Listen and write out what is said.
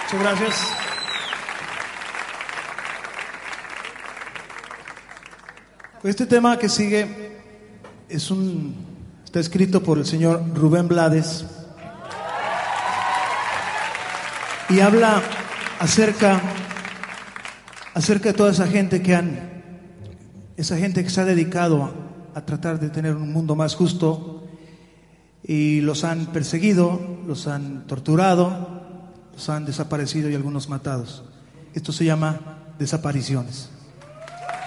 Muchas gracias. Este tema que sigue está escrito por el señor Rubén Blades y habla acerca de toda esa gente que se ha dedicado a tratar de tener un mundo más justo, y los han perseguido, los han torturado, los han desaparecido y algunos matados. Esto se llama desapariciones.